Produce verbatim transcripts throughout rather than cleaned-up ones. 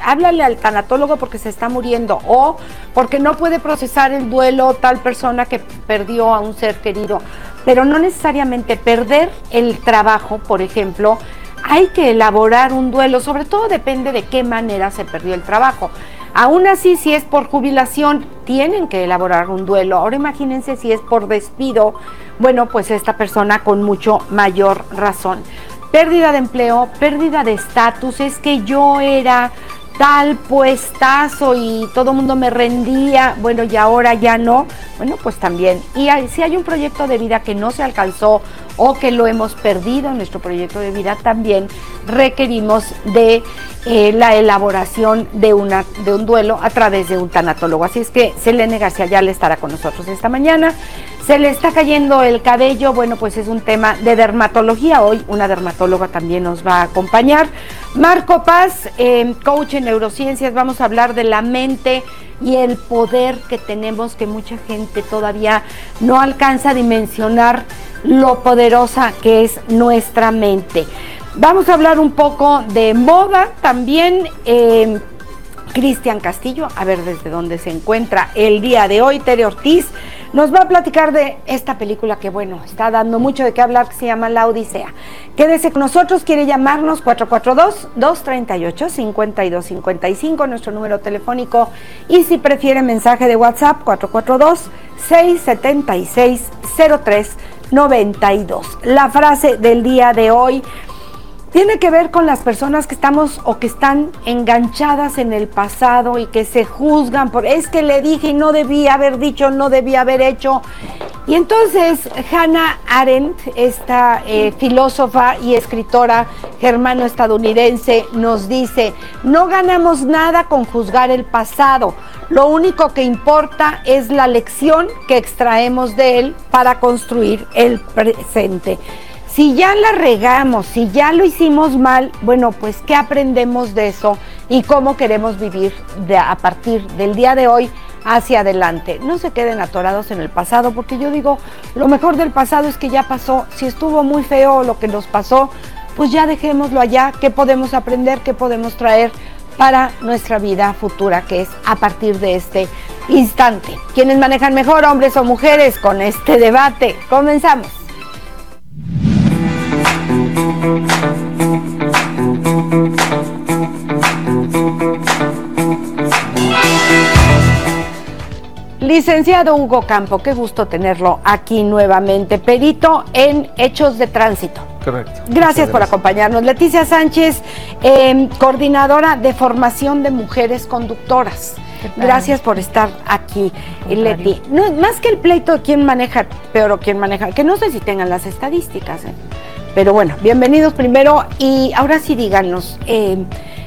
háblale al tanatólogo porque se está muriendo o porque no puede procesar el duelo tal persona que perdió a un ser querido. Pero no necesariamente perder el trabajo, por ejemplo, hay que elaborar un duelo, sobre todo depende de qué manera se perdió el trabajo. Aún así, si es por jubilación, tienen que elaborar un duelo. Ahora imagínense si es por despido, bueno, pues esta persona con mucho mayor razón. Pérdida de empleo, pérdida de estatus, es que yo era tal puestazo y todo el mundo me rendía, bueno, y ahora ya no, bueno, pues también. Y hay, si hay un proyecto de vida que no se alcanzó o que lo hemos perdido en nuestro proyecto de vida, también requerimos de eh, la elaboración de, una, de un duelo a través de un tanatólogo. Así es que Selene García Ayala estará con nosotros esta mañana. Se le está cayendo el cabello, bueno, pues es un tema de dermatología. Hoy una dermatóloga también nos va a acompañar. Marco Paz, eh, coach en neurociencias, vamos a hablar de la mente y el poder que tenemos, que mucha gente todavía no alcanza a dimensionar lo poderosa que es nuestra mente. Vamos a hablar un poco de moda también. eh, Cristian Castillo, a ver desde dónde se encuentra el día de hoy. Tere Ortiz nos va a platicar de esta película que, bueno, está dando mucho de qué hablar, que se llama La Odisea. Quédese con nosotros, quiere llamarnos cuatro cuatro dos, dos tres ocho, cinco dos cinco cinco, nuestro número telefónico, y si prefiere mensaje de WhatsApp, cuatro cuatro dos, seis siete seis, cero tres nueve dos. La frase del día de hoy tiene que ver con las personas que estamos o que están enganchadas en el pasado y que se juzgan por, es que le dije y no debía haber dicho, no debía haber hecho. Y entonces Hannah Arendt, esta eh, filósofa y escritora germano-estadounidense, nos dice, no ganamos nada con juzgar el pasado, lo único que importa es la lección que extraemos de él para construir el presente. Si ya la regamos, si ya lo hicimos mal, bueno, pues ¿qué aprendemos de eso y cómo queremos vivir de, a partir del día de hoy hacia adelante? No se queden atorados en el pasado, porque yo digo, lo mejor del pasado es que ya pasó. Si estuvo muy feo lo que nos pasó, pues ya dejémoslo allá. ¿Qué podemos aprender? ¿Qué podemos traer para nuestra vida futura, que es a partir de este instante? ¿Quiénes manejan mejor, hombres o mujeres? Con este debate comenzamos. Licenciado Hugo Campo, qué gusto tenerlo aquí nuevamente, perito en hechos de tránsito. Correcto. Gracias, gracias por acompañarnos. Leticia Sánchez, eh, coordinadora de formación de mujeres conductoras. Gracias por estar aquí, Leti. No, más que el pleito de quién maneja peor o quién maneja, que no sé si tengan las estadísticas, ¿eh? Pero bueno, bienvenidos primero y ahora sí díganos, eh,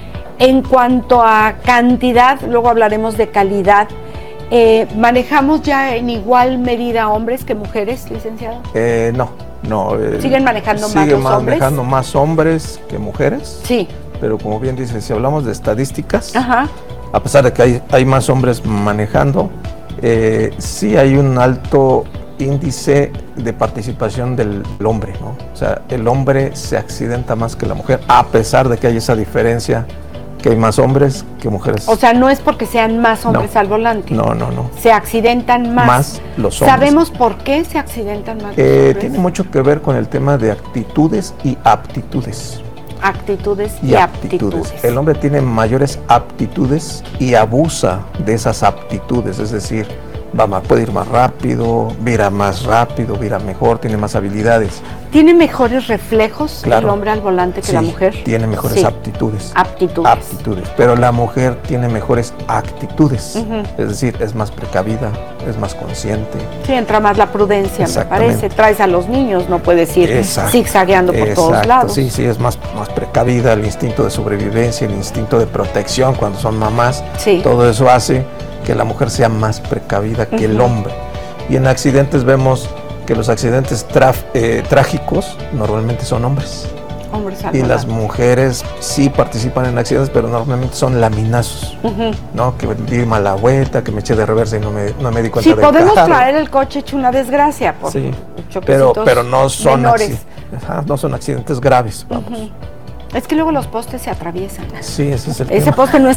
en cuanto a cantidad, luego hablaremos de calidad, eh, ¿manejamos ya en igual medida hombres que mujeres, licenciado? Eh, no, no. Eh, ¿Siguen manejando más los hombres? Siguen manejando más hombres que mujeres. Sí. Pero como bien dice, si hablamos de estadísticas, ajá, a pesar de que hay, hay más hombres manejando, eh, sí hay un alto índice de participación del, del hombre, ¿no? O sea, el hombre se accidenta más que la mujer, a pesar de que hay esa diferencia, que hay más hombres que mujeres. O sea, no es porque sean más hombres no, al volante. No, no, no. Se accidentan más. Más los hombres. ¿Sabemos por qué se accidentan más los eh, hombres? Tiene mucho que ver con el tema de actitudes y aptitudes. Actitudes y, y aptitudes. aptitudes. El hombre tiene mayores aptitudes y abusa de esas aptitudes, es decir, va más, puede ir más rápido, vira más rápido, vira mejor, tiene más habilidades. ¿Tiene mejores reflejos claro, el hombre al volante que sí, la mujer? Tiene mejores sí. aptitudes. Aptitudes. Aptitudes. Pero la mujer tiene mejores actitudes. Uh-huh. Es decir, es más precavida, es más consciente. Sí, entra más la prudencia, me parece. Traes a los niños, no puedes ir Exacto. zigzagueando por Exacto. todos lados. Sí, sí, es más, más precavida, el instinto de sobrevivencia, el instinto de protección cuando son mamás. Sí. Todo eso hace que la mujer sea más precavida que uh-huh. el hombre. Y en accidentes vemos que los accidentes traf, eh, trágicos normalmente son hombres. Hombres y las mujeres sí participan en accidentes, pero normalmente son laminazos, uh-huh. ¿no? Que di mala vuelta, que me eché de reversa y no me, no me di cuenta sí, del podemos carro. traer el coche hecho una desgracia por sí, pero, pero no son menores. Acc- no son accidentes graves, vamos. Uh-huh. Es que luego los postes se atraviesan. Sí, ese es el Ese tema. poste no es